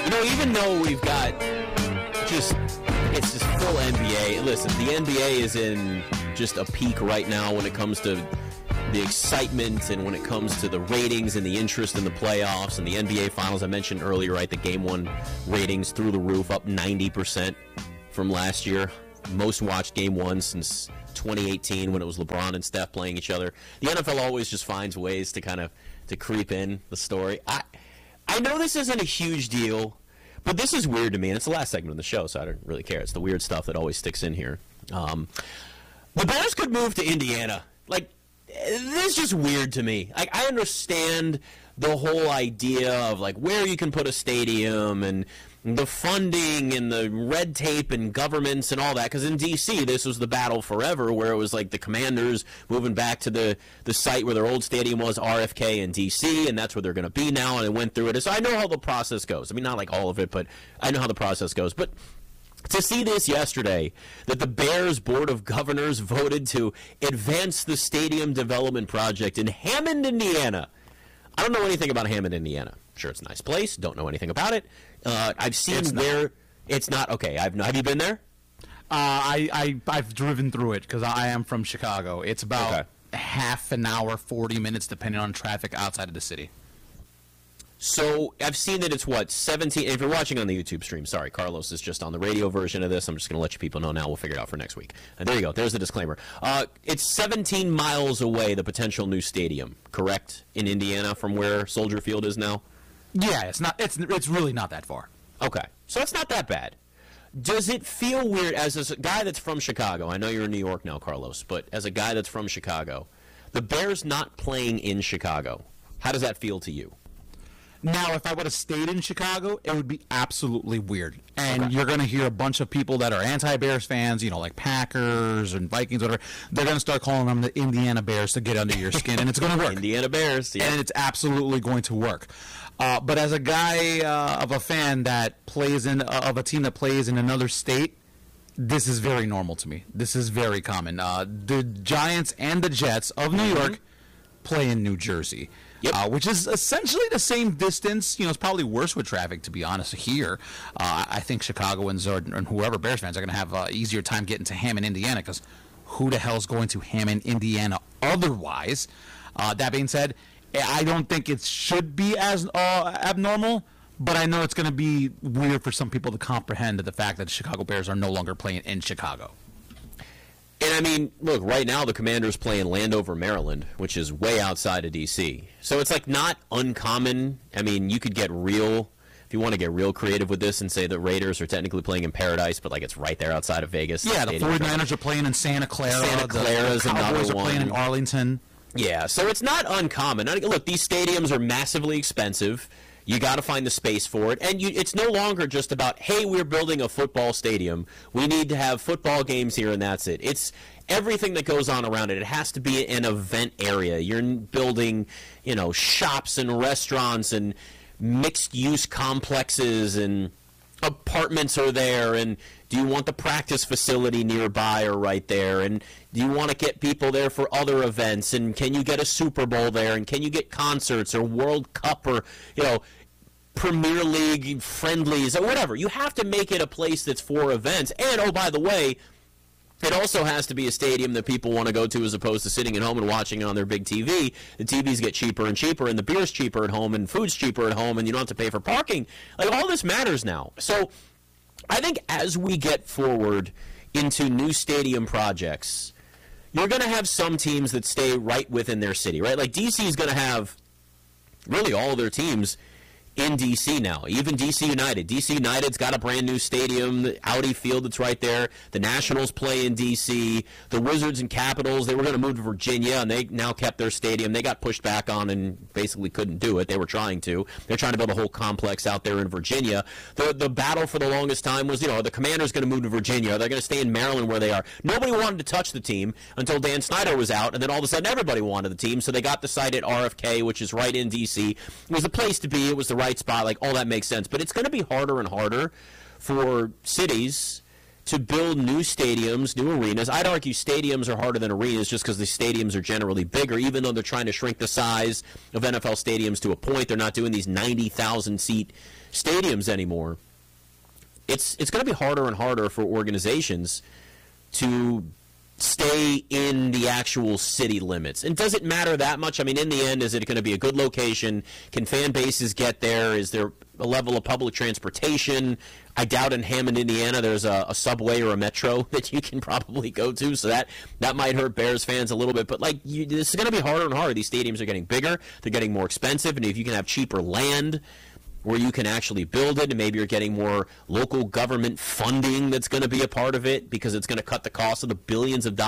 Even though we've got it's just full NBA. Listen, the NBA is in just a peak right now when it comes to the excitement and when it comes to the ratings and the interest in the playoffs and the NBA Finals. I mentioned earlier, right, the Game 1 ratings through the roof, up 90% from last year. Most watched Game 1 since 2018 when it was LeBron and Steph playing each other. The NFL always just finds ways to kind of to creep in the story. I know this isn't a huge deal, but this is weird to me, and it's the last segment of the show, so I don't really care. It's the weird stuff that always sticks in here. The Bears could move to Indiana. Like, this is just weird to me. I understand the whole idea of, like, where you can put a stadium and the funding and the red tape and governments and all that, because in D.C. this was the battle forever where it was like the Commanders moving back to the site where their old stadium was, RFK in D.C., and that's where they're going to be now, and they went through it. So I know how the process goes. I mean, not like all of it, but I know how the process goes. But to see this yesterday, that the Bears Board of Governors voted to advance the stadium development project in Hammond, Indiana. I don't know anything about Hammond, Indiana. Sure, it's a nice place. Don't know anything about it. I've seen where it's not. Okay, have you been there? I've driven through it because I am from Chicago. It's about half an hour, 40 minutes, depending on traffic outside of the city. So I've seen that it's 17. If you're watching on the YouTube stream, sorry, Carlos is just on the radio version of this. I'm just going to let you people know now. We'll figure it out for next week. And there you go. There's the disclaimer. It's 17 miles away, the potential new stadium, correct, in Indiana from where Soldier Field is now? Yeah, it's not. It's really not that far. Okay, so it's not that bad. Does it feel weird as a guy that's from Chicago? I know you're in New York now, Carlos, but as a guy that's from Chicago, the Bears not playing in Chicago, how does that feel to you? Now, if I would have stayed in Chicago, it would be absolutely weird. And you're going to hear a bunch of people that are anti-Bears fans, like Packers and Vikings, whatever. They're going to start calling them the Indiana Bears to get under your skin, and it's going to work. Indiana Bears, yeah. And it's absolutely going to work. But as a guy of a fan that plays of a team that plays in another state, this is very normal to me. This is very common. The Giants and the Jets of New York play in New Jersey. Yep. Which is essentially the same distance. It's probably worse with traffic, to be honest, here. I think Chicagoans and whoever Bears fans are going to have an easier time getting to Hammond, Indiana, because who the hell's going to Hammond, Indiana otherwise? That being said, I don't think it should be as abnormal, but I know it's going to be weird for some people to comprehend the fact that the Chicago Bears are no longer playing in Chicago. And I mean, look, right now the Commanders play in Landover, Maryland, which is way outside of D.C. So it's like not uncommon. I mean, you could get real, if you want to get real creative with this and say the Raiders are technically playing in Paradise, but like it's right there outside of Vegas. Yeah, the 49ers are playing in Santa Clara. Santa Clara's the Cowboys are playing in Arlington. Yeah, so it's not uncommon. Look, these stadiums are massively expensive. You got to find the space for it. And it's no longer just about, hey, we're building a football stadium. We need to have football games here, and that's it. It's everything that goes on around it. It has to be an event area. You're building, shops and restaurants and mixed-use complexes, and apartments are there, and do you want the practice facility nearby or right there, and do you want to get people there for other events, and can you get a Super Bowl there, and can you get concerts or World Cup or Premier League friendlies or whatever. You have to make it a place that's for events. And, oh, by the way, it also has to be a stadium that people want to go to as opposed to sitting at home and watching it on their big TV. The TVs get cheaper and cheaper, and the beer's cheaper at home, and food's cheaper at home, and you don't have to pay for parking. Like, all this matters now. So I think as we get forward into new stadium projects, you're going to have some teams that stay right within their city, right? Like, D.C. is going to have really all of their teams in D.C. now, even D.C. United. D.C. United's got a brand new stadium, the Audi Field that's right there. The Nationals play in D.C. The Wizards and Capitals, they were going to move to Virginia, and they now kept their stadium. They got pushed back on and basically couldn't do it. They were trying to. They're trying to build a whole complex out there in Virginia. The battle for the longest time was, are the Commanders going to move to Virginia? Are they going to stay in Maryland where they are? Nobody wanted to touch the team until Dan Snyder was out, and then all of a sudden everybody wanted the team, so they got the site at RFK, which is right in D.C. It was the place to be. It was the right spot. Like, all that makes sense. But it's going to be harder and harder for cities to build new stadiums, new arenas. I'd argue stadiums are harder than arenas just because the stadiums are generally bigger, even though they're trying to shrink the size of NFL stadiums to a point. They're not doing these 90,000-seat stadiums anymore. It's going to be harder and harder for organizations to stay in the actual city limits. And does it matter that much? I mean, in the end, is it going to be a good location? Can fan bases get there? Is there a level of public transportation? I doubt in Hammond, Indiana, there's a subway or a metro that you can probably go to, so that might hurt Bears fans a little bit. But this is going to be harder and harder. These stadiums are getting bigger. They're getting more expensive. And if you can have cheaper land where you can actually build it, and maybe you're getting more local government funding that's going to be a part of it because it's going to cut the cost of the billions of dollars